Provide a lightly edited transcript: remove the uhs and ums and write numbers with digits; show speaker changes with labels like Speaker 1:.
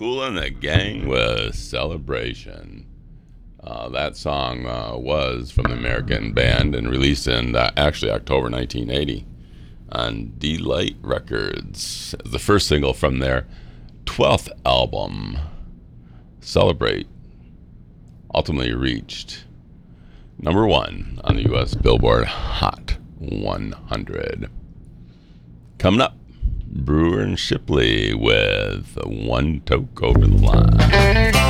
Speaker 1: Kool and the Gang with Celebration. That song was from the American band and released in actually October 1980 on Delight Records. The first single from their 12th album, Celebrate, ultimately reached number one on the U.S. Billboard Hot 100. Coming up, Brewer and Shipley with One Toke Over the Line.